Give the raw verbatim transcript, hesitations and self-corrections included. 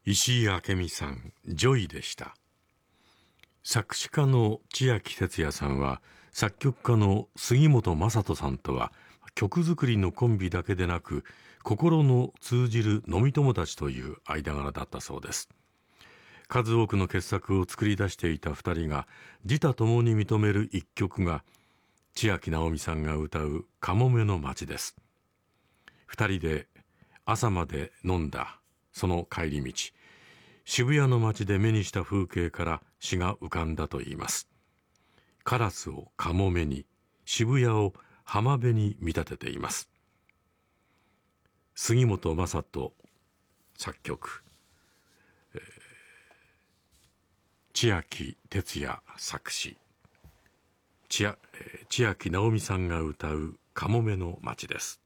石井明美さん、ジョイでした。作詞家の千秋哲也さんは作曲家の杉本雅人さんとは曲作りのコンビだけでなく、心の通じる飲み友達という間柄だったそうです。数多くの傑作を作り出していた二人が自他ともに認める一曲が千秋直美さんが歌う「かもめの街」です。二人で朝まで飲んだその帰り道、渋谷の街で目にした風景から詩が浮かんだといいます。カラスをカモメに、渋谷を浜辺に見立てています。杉本雅人作曲、えー、千秋哲也作詞、千秋直美さんが歌う「かもめの街」です。